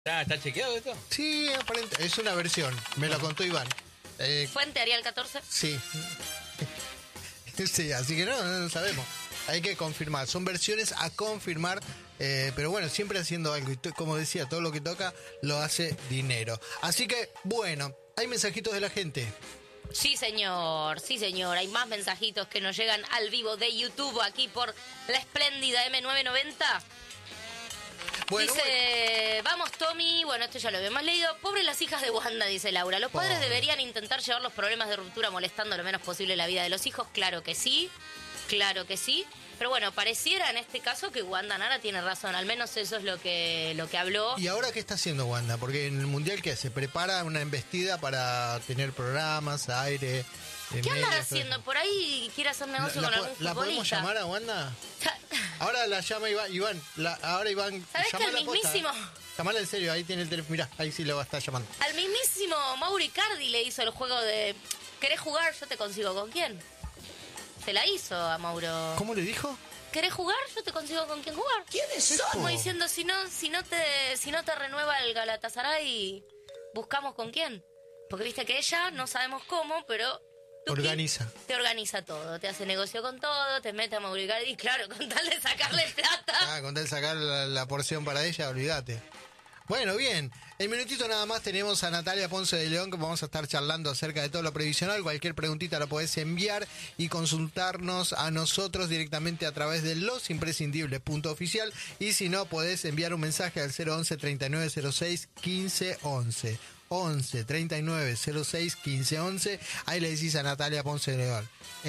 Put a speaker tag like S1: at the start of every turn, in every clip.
S1: ¿Está chequeado esto?
S2: Sí, aparente, es una versión, me lo contó Iván.
S3: Fuente Arial 14.
S2: Sí. Sí, así que no sabemos. Hay que confirmar, son versiones a confirmar, pero bueno, siempre haciendo algo. Y como decía, todo lo que toca lo hace dinero. Así que, bueno, hay mensajitos de la gente.
S3: Sí, señor, sí, señor. Hay más mensajitos que nos llegan al vivo de YouTube aquí por la espléndida M990.
S2: Bueno,
S3: dice, vamos Tommy, bueno, esto ya lo habíamos leído. Pobre las hijas de Wanda, dice Laura. Los padres deberían intentar llevar los problemas de ruptura molestando lo menos posible la vida de los hijos. Claro que sí, claro que sí. Pero bueno, pareciera en este caso que Wanda Nara tiene razón. Al menos eso es lo que habló.
S2: ¿Y ahora qué está haciendo Wanda? Porque en el Mundial, ¿qué hace? ¿Prepara una embestida para tener programas, aire?
S3: ¿Qué andará haciendo? Por ahí quiere hacer negocio con algún futbolista.
S2: ¿La podemos llamar a Wanda? Ahora la llama Iván. Ahora Iván.
S3: ¿Sabés que el mismísimo?
S2: Llamala en serio, ahí tiene el teléfono. Mirá, ahí sí lo va a estar llamando.
S3: Al mismísimo Mauro Icardi le hizo el juego de ¿querés jugar? Yo te consigo con quién. Se la hizo a Mauro.
S2: ¿Cómo le dijo?
S3: ¿Querés jugar? Yo te consigo con quién jugar.
S2: ¿Quiénes son?
S3: Como diciendo, si no te renueva el Galatasaray, buscamos con quién. Porque viste que ella, no sabemos cómo, pero
S2: organiza.
S3: Te organiza todo, te hace negocio con todo, te mete a Mauro Icardi, claro, con tal de sacarle plata.
S2: Con tal de sacar la porción para ella, olvídate. Bueno, bien. En minutito nada más tenemos a Natalia Ponce de León, que vamos a estar charlando acerca de todo lo previsional. Cualquier preguntita la podés enviar y consultarnos a nosotros directamente a través de losimprescindibles.oficial. Y si no, podés enviar un mensaje al 011 3906 1511. 11 3906 1511. Ahí le decís a Natalia Ponce de León.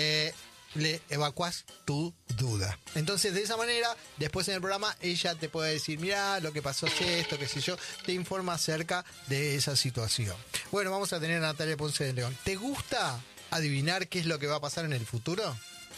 S2: Le evacuás tu duda. Entonces, de esa manera, después en el programa, ella te puede decir, mirá, lo que pasó es esto, qué sé yo, te informa acerca de esa situación. Bueno, vamos a tener a Natalia Ponce de León. ¿Te gusta adivinar qué es lo que va a pasar en el futuro?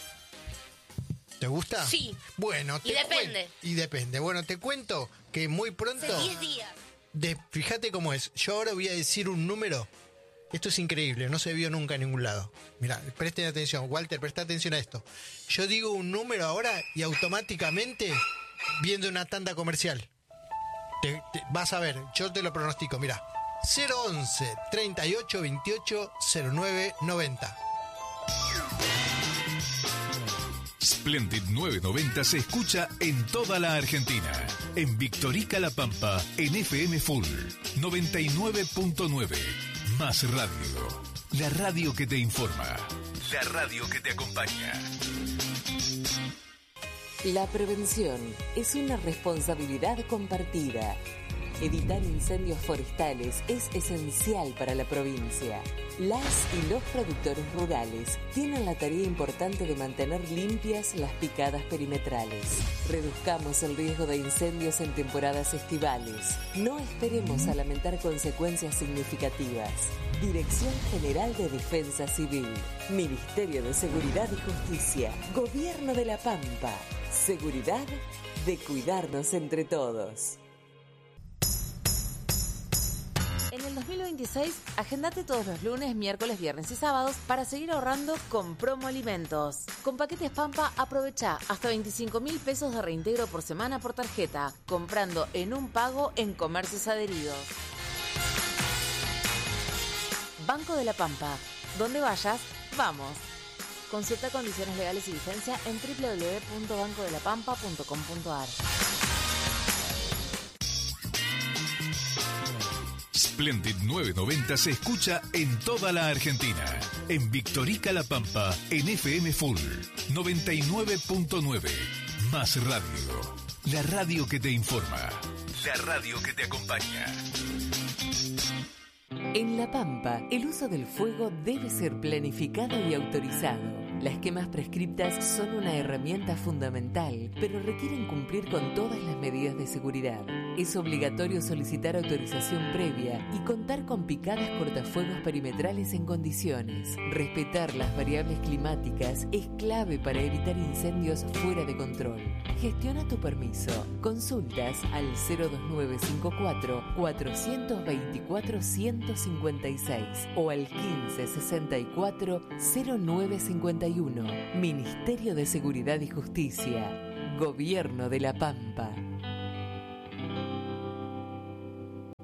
S2: ¿Te gusta?
S3: Sí.
S2: Bueno, y depende. Bueno, te cuento que muy pronto...
S3: Hace 10 días.
S2: Fíjate cómo es. Yo ahora voy a decir un número. Esto es increíble, no se vio nunca en ningún lado. Mirá, presten atención, Walter, presta atención a esto. Yo digo un número ahora y automáticamente viendo una tanda comercial. Vas a ver, yo te lo pronostico, mirá. 011 38 28 09 90.
S4: Splendid 990 se escucha en toda la Argentina. En Victorica La Pampa, en FM Full 99.9. Más radio. La radio que te informa. La radio que te acompaña.
S5: La prevención es una responsabilidad compartida. Evitar incendios forestales es esencial para la provincia. Las y los productores rurales tienen la tarea importante de mantener limpias las picadas perimetrales. Reduzcamos el riesgo de incendios en temporadas estivales. No esperemos a lamentar consecuencias significativas. Dirección General de Defensa Civil. Ministerio de Seguridad y Justicia. Gobierno de La Pampa. Seguridad de cuidarnos entre todos.
S6: En el 2026, agendate todos los lunes, miércoles, viernes y sábados para seguir ahorrando con Promo Alimentos. Con Paquetes Pampa, aprovecha hasta 25.000 pesos de reintegro por semana por tarjeta, comprando en un pago en comercios adheridos. Banco de la Pampa. Donde vayas, vamos. Consulta condiciones legales y vigencia en www.bancodelapampa.com.ar.
S4: Splendid 990 se escucha en toda la Argentina. En Victorica La Pampa, en FM Full 99.9. Más radio. La radio que te informa. La radio que te acompaña.
S5: En La Pampa, el uso del fuego debe ser planificado y autorizado. Las quemas prescriptas son una herramienta fundamental, pero requieren cumplir con todas las medidas de seguridad. Es obligatorio solicitar autorización previa y contar con picadas cortafuegos perimetrales en condiciones. Respetar las variables climáticas es clave para evitar incendios fuera de control. Gestiona tu permiso. Consultas al 02954 424 156 o al 1564 0951. Ministerio de Seguridad y Justicia. Gobierno de La Pampa.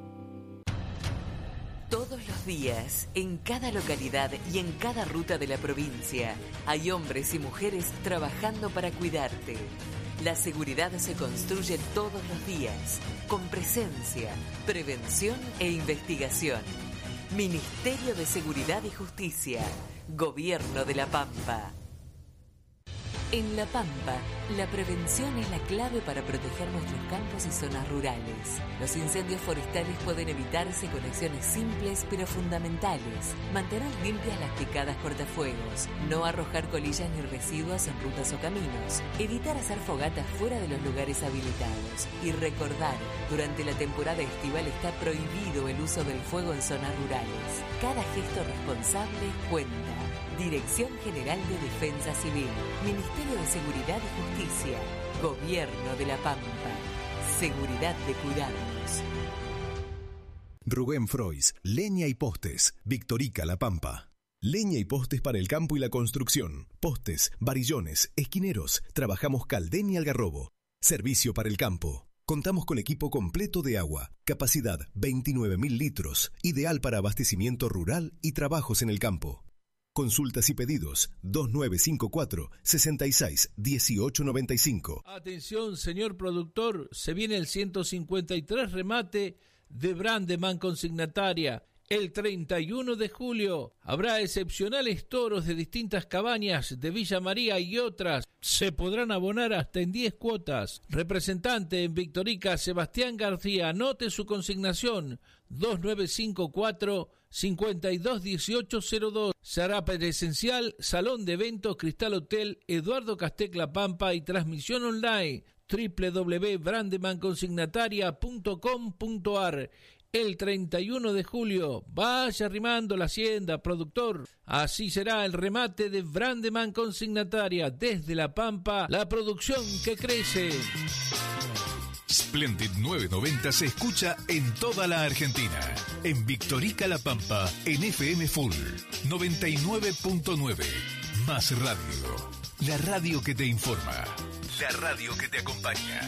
S5: Todos los días, en cada localidad y en cada ruta de la provincia, hay hombres y mujeres trabajando para cuidarte. La seguridad se construye todos los días, con presencia, prevención e investigación. Ministerio de Seguridad y Justicia, Gobierno de La Pampa. En La Pampa, la prevención es la clave para proteger nuestros campos y zonas rurales. Los incendios forestales pueden evitarse con acciones simples pero fundamentales. Mantener limpias las picadas cortafuegos, no arrojar colillas ni residuos en rutas o caminos, evitar hacer fogatas fuera de los lugares habilitados y recordar, durante la temporada estival está prohibido el uso del fuego en zonas rurales. Cada gesto responsable cuenta. Dirección General de Defensa Civil, Ministerio de Seguridad y Justicia, Gobierno de La Pampa. Seguridad de cuidarnos.
S1: Rubén Frois, Leña y Postes, Victorica, La Pampa. Leña y postes para el campo y la construcción. Postes, varillones, esquineros. Trabajamos Caldén y Algarrobo. Servicio para el campo. Contamos con equipo completo de agua. Capacidad 29.000 litros. Ideal para abastecimiento rural y trabajos en el campo. Consultas y pedidos 2954 66 1895.
S7: Atención, señor productor, se viene el 153 remate de Brandeman Consignataria. El 31 de julio habrá excepcionales toros de distintas cabañas de Villa María y otras. Se podrán abonar hasta en 10 cuotas. Representante en Victorica, Sebastián García. Anote su consignación 2954 521802. Se hará presencial, Salón de Eventos, Cristal Hotel, Eduardo Castec La Pampa y transmisión online www.brandemanconsignataria.com.ar. El 31 de julio, vaya arrimando la hacienda, productor. Así será el remate de Brandeman Consignataria. Desde La Pampa, la producción que crece.
S4: Splendid 990 se escucha en toda la Argentina. En Victorica, La Pampa, en FM Full 99.9. Más radio. La radio que te informa. La radio que te acompaña.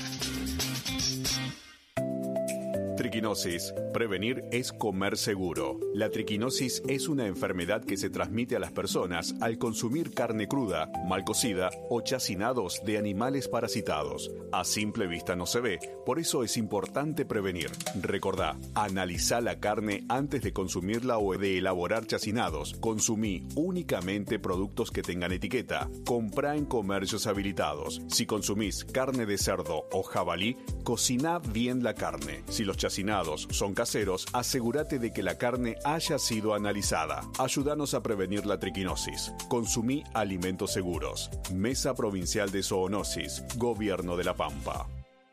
S8: Triquinosis. Prevenir es comer seguro. La triquinosis es una enfermedad que se transmite a las personas al consumir carne cruda, mal cocida o chacinados de animales parasitados. A simple vista no se ve, por eso es importante prevenir. Recordá, analizá la carne antes de consumirla o de elaborar chacinados. Consumí únicamente productos que tengan etiqueta. Comprá en comercios habilitados. Si consumís carne de cerdo o jabalí, cociná bien la carne. Si los chacinados son caseros, asegúrate de que la carne haya sido analizada. Ayúdanos a prevenir la triquinosis. Consumí alimentos seguros. Mesa Provincial de Zoonosis, Gobierno de La Pampa.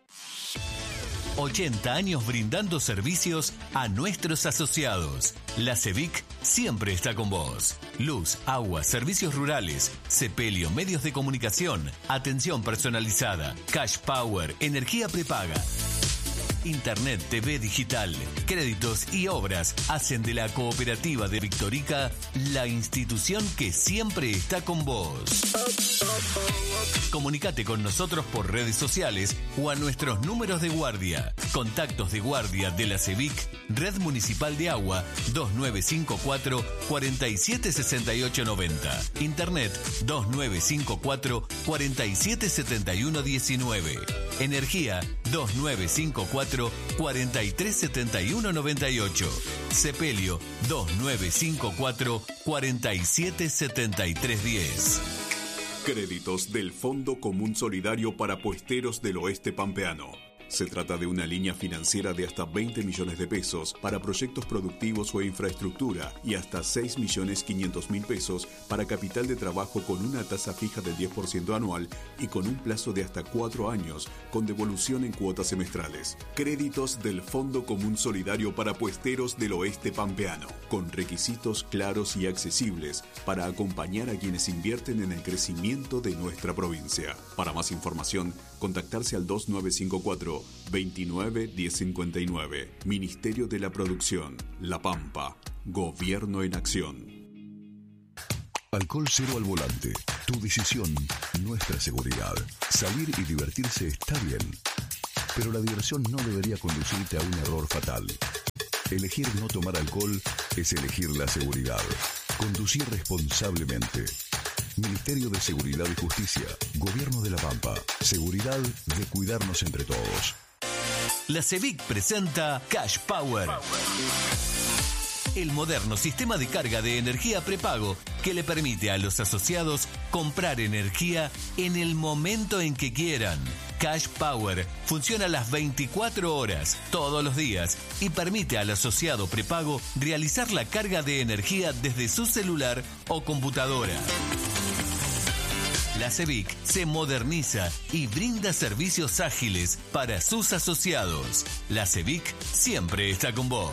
S9: 80 años brindando servicios a nuestros asociados. La CEVIC siempre está con vos. Luz, agua, servicios rurales, sepelio, medios de comunicación, atención personalizada, cash power, energía prepaga. Internet, TV digital, créditos y obras hacen de la cooperativa de Victorica la institución que siempre está con vos. Comunicate con nosotros por redes sociales o a nuestros números de guardia. Contactos de guardia de la CEVIC, Red Municipal de Agua 2954 476890. Internet 2954 477119. Energía 2954 437198. Sepelio 2954 477310.
S8: Créditos del Fondo Común Solidario para Puesteros del Oeste Pampeano. Se trata de una línea financiera de hasta 20 millones de pesos para proyectos productivos o infraestructura y hasta 6.500.000 pesos para capital de trabajo con una tasa fija del 10% anual y con un plazo de hasta 4 años con devolución en cuotas semestrales. Créditos del Fondo Común Solidario para Puesteros del Oeste Pampeano, con requisitos claros y accesibles para acompañar a quienes invierten en el crecimiento de nuestra provincia. Para más información, contactarse al 2954 29 1059. Ministerio de la Producción, La Pampa. Gobierno en acción.
S1: Alcohol cero al volante. Tu decisión, nuestra seguridad. Salir y divertirse está bien, pero la diversión no debería conducirte a un error fatal. Elegir no tomar alcohol es elegir la seguridad. Conducir responsablemente. Ministerio de Seguridad y Justicia. Gobierno de La Pampa. Seguridad de cuidarnos entre todos.
S9: La CEVIC presenta Cash Power. El moderno sistema de carga de energía prepago que le permite a los asociados comprar energía en el momento en que quieran. Cash Power funciona las 24 horas, todos los días, y permite al asociado prepago realizar la carga de energía desde su celular o computadora. La CEVIC se moderniza y brinda servicios ágiles para sus asociados. La CEVIC siempre está con vos.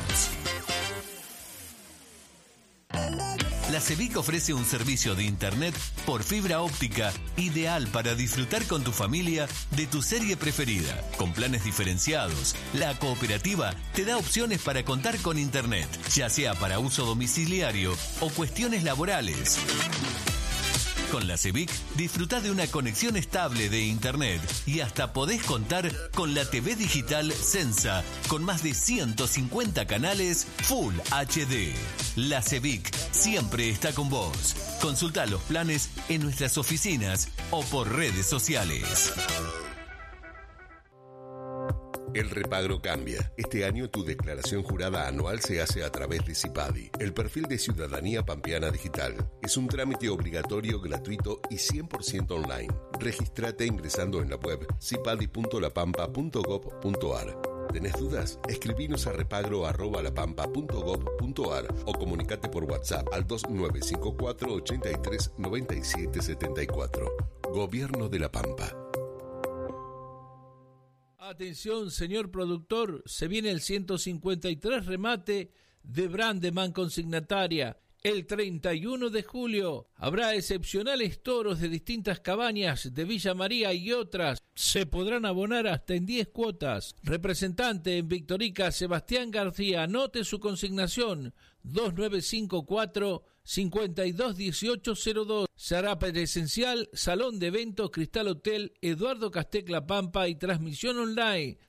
S9: La CEVIC ofrece un servicio de internet por fibra óptica ideal para disfrutar con tu familia de tu serie preferida. Con planes diferenciados, la cooperativa te da opciones para contar con internet, ya sea para uso domiciliario o cuestiones laborales. Con la CEVIC disfrutá de una conexión estable de internet y hasta podés contar con la TV digital Sensa con más de 150 canales Full HD. La CEVIC siempre está con vos. Consultá los planes en nuestras oficinas o por redes sociales.
S10: El repagro cambia. Este año tu declaración jurada anual se hace a través de CIPADI, el perfil de Ciudadanía Pampeana Digital. Es un trámite obligatorio, gratuito y 100% online. Regístrate ingresando en la web cipadi.lapampa.gov.ar. ¿Tenés dudas? Escribinos a repagro@lapampa.gov.ar o comunicate por WhatsApp al 2954 83 97 74. Gobierno de La Pampa.
S7: Atención, señor productor, se viene el 153 remate de Brandeman Consignataria. El 31 de julio habrá excepcionales toros de distintas cabañas de Villa María y otras. Se podrán abonar hasta en 10 cuotas. Representante en Victorica, Sebastián García. Anote su consignación 2954 521802. Será presencial, Salón de Eventos, Cristal Hotel, Eduardo Castec La Pampa y transmisión online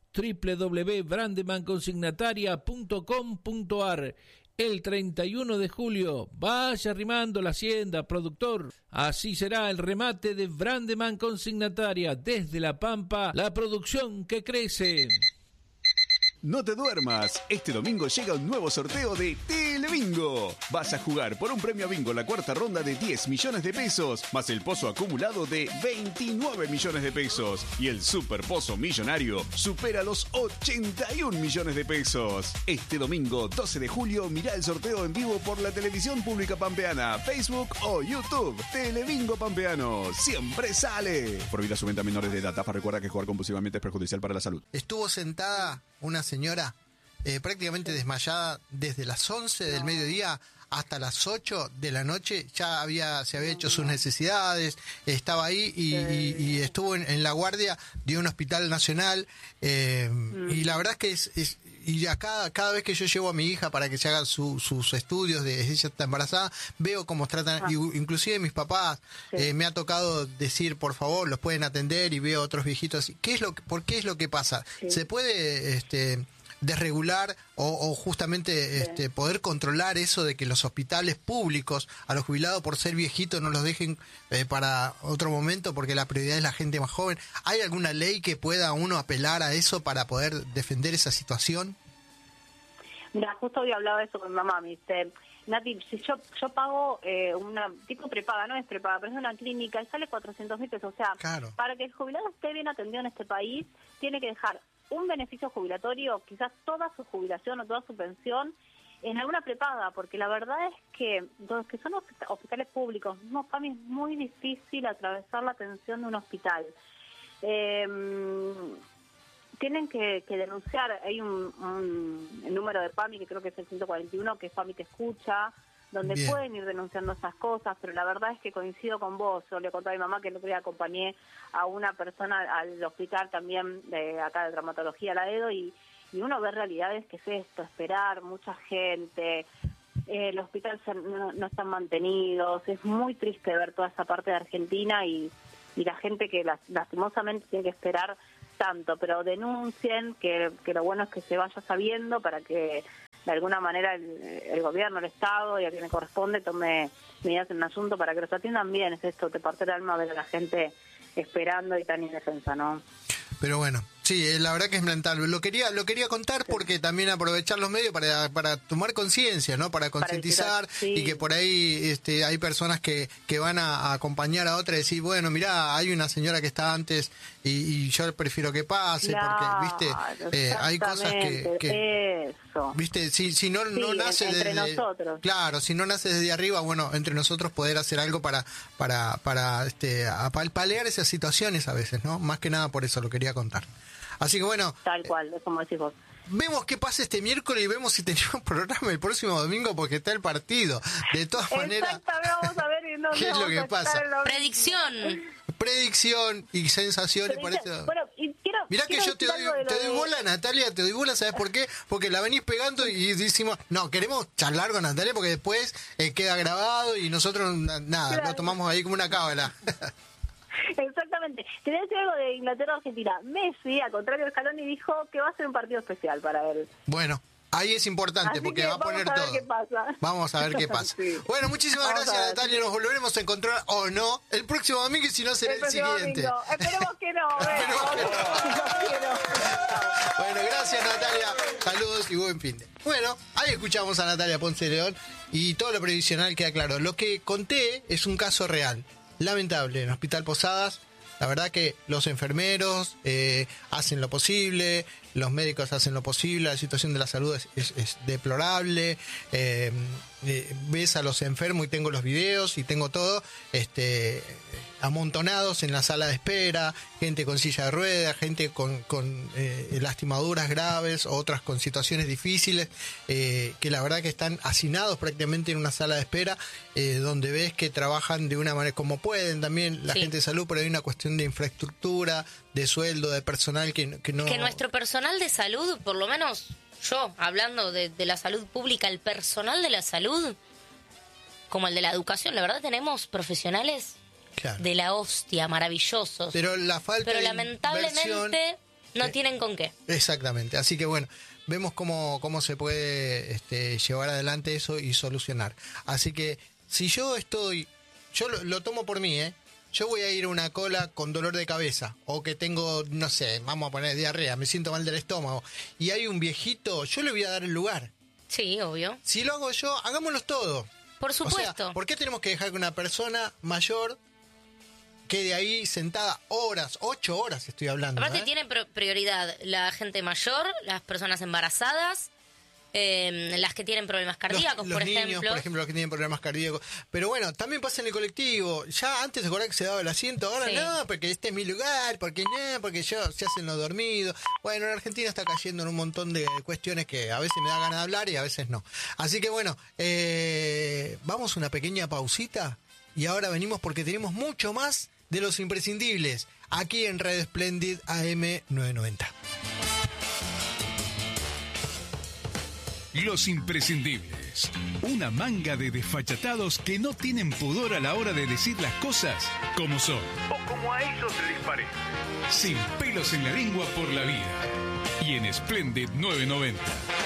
S7: www.brandemanconsignataria.com.ar. El 31 de julio, vaya arrimando la hacienda, productor. Así será el remate de Brandeman Consignataria. Desde La Pampa, la producción que crece.
S11: No te duermas, este domingo llega un nuevo sorteo de Telebingo. Vas a jugar por un premio bingo la cuarta ronda de 10 millones de pesos, más el pozo acumulado de 29 millones de pesos. Y el super pozo millonario supera los 81 millones de pesos. Este domingo 12 de julio mirá el sorteo en vivo por la televisión pública pampeana, Facebook o YouTube. Telebingo Pampeano, siempre sale. Prohibida su venta a menores de edad. TAFA recuerda que jugar compulsivamente es perjudicial para la salud.
S2: Estuvo sentada una señora prácticamente desmayada desde las 11 del mediodía hasta las 8 de la noche. Ya se había hecho sus necesidades, estaba ahí y estuvo en la guardia de un hospital nacional. Y la verdad es que y acá cada vez que yo llevo a mi hija para que se haga sus estudios de ella está embarazada, veo cómo tratan, inclusive mis papás, me ha tocado decir, por favor, los pueden atender, y veo otros viejitos. ¿Por qué es lo que pasa? ¿Se puede desregular o justamente poder controlar eso de que los hospitales públicos a los jubilados por ser viejitos no los dejen para otro momento porque la prioridad es la gente más joven? ¿Hay alguna ley que pueda uno apelar a eso para poder defender esa situación?
S12: Mira, justo hoy hablaba de eso con mi mamá. Me dice, Nati, si yo pago una tipo prepaga, no es prepaga, pero es una clínica y sale 400.000 pesos. O sea, claro, para que el jubilado esté bien atendido en este país, tiene que dejar un beneficio jubilatorio, quizás toda su jubilación o toda su pensión, en alguna prepaga, porque la verdad es que los que son hospitales públicos, no, para mí es muy difícil atravesar la atención de un hospital. Tienen que denunciar. Hay un número de PAMI que creo que es el 141, que es PAMI Te Escucha, donde pueden ir denunciando esas cosas, pero la verdad es que coincido con vos. Yo le conté a mi mamá que el otro día acompañé a una persona al hospital también de acá de traumatología, la EDO, y uno ve realidades que es esto, esperar, mucha gente, los hospitales no están mantenidos. Es muy triste ver toda esa parte de Argentina y la gente que lastimosamente tiene que esperar tanto, pero denuncien, que lo bueno es que se vaya sabiendo para que de alguna manera el gobierno, el Estado y a quien le corresponde tome medidas en un asunto para que los atiendan bien. Es esto, te parte el alma ver a la gente esperando y tan indefensa, ¿no?
S2: Pero bueno, sí, la verdad que es lamentable. Lo quería contar porque también aprovechar los medios para tomar conciencia, ¿no? Para concientizar y que por ahí hay personas que van a acompañar a otra y decir, bueno, mirá, hay una señora que está antes y yo prefiero que pase, porque, viste, hay cosas que
S12: eso.
S2: Viste, si no nace
S12: entre
S2: desde
S12: nosotros.
S2: Claro, si no nace desde arriba, bueno, entre nosotros poder hacer algo para paliar esas situaciones a veces, ¿no? Más que nada por eso lo quería contar. Así que bueno.
S12: Tal cual, es como decís vos.
S2: Vemos qué pasa este miércoles y vemos si tenemos programa el próximo domingo porque está el partido. De todas maneras.
S12: Exactamente, vamos a ver
S2: qué es lo que pasa.
S3: Predicción
S2: y sensaciones. Bueno,
S12: y
S2: mirá que yo te doy bola, Natalia, te doy bola, ¿sabes por qué? Porque la venís pegando y decimos, no, queremos charlar con Natalia porque después queda grabado y nosotros nada, lo tomamos ahí como una cábala.
S12: Exactamente. Te voy a decir algo de Inglaterra-Argentina. Messi, al contrario de Scaloni, dijo que va a ser un partido especial para él.
S2: Bueno, ahí es importante. Así porque va a poner todo. Vamos a ver qué pasa. Sí. Bueno, muchísimas gracias, Natalia. Nos volveremos a encontrar o no el próximo domingo y si no será el siguiente.
S12: Domingo. Esperemos que no.
S2: Bueno, gracias, Natalia. Saludos y buen fin de. Bueno, ahí escuchamos a Natalia Ponce de León y todo lo previsional queda claro. Lo que conté es un caso real. Lamentable, en Hospital Posadas, la verdad que los enfermeros hacen lo posible, los médicos hacen lo posible, la situación de la salud es deplorable, ves a los enfermos y tengo los videos y tengo todo, amontonados en la sala de espera, gente con silla de ruedas, gente con lastimaduras graves, otras con situaciones difíciles, que la verdad que están hacinados prácticamente en una sala de espera, donde ves que trabajan de una manera como pueden también la gente de salud, pero hay una cuestión de infraestructura, de sueldo, de personal que no...
S3: Que nuestro personal de salud, por lo menos yo, hablando de la salud pública, el personal de la salud, como el de la educación, la verdad tenemos profesionales... Claro. De la hostia, maravillosos.
S2: Pero
S3: lamentablemente no tienen con qué.
S2: Exactamente. Así que bueno, vemos cómo se puede llevar adelante eso y solucionar. Así que si yo lo tomo por mí, yo voy a ir a una cola con dolor de cabeza o que tengo, no sé, vamos a poner diarrea, me siento mal del estómago y hay un viejito, yo le voy a dar el lugar.
S3: Sí, obvio.
S2: Si lo hago yo, hagámoslo todo.
S3: Por supuesto.
S2: O sea, ¿por qué tenemos que dejar que una persona mayor quede ahí sentada horas, 8 horas estoy hablando?
S3: Aparte tienen prioridad la gente mayor, las personas embarazadas, las que tienen problemas cardíacos,
S2: los
S3: por
S2: niños,
S3: ejemplo.
S2: Por ejemplo, los que tienen problemas cardíacos. Pero bueno, también pasa en el colectivo. Ya antes se acordaba que se daba el asiento, ahora no, porque este es mi lugar, porque se hacen los dormidos. Bueno, en Argentina está cayendo en un montón de cuestiones que a veces me da ganas de hablar y a veces no. Así que bueno, vamos a una pequeña pausita y ahora venimos porque tenemos mucho más de los imprescindibles, aquí en Radio Splendid AM 990.
S4: Los imprescindibles. Una manga de desfachatados que no tienen pudor a la hora de decir las cosas como son. O como a ellos les parece. Sin pelos en la lengua por la vida. Y en Splendid 990.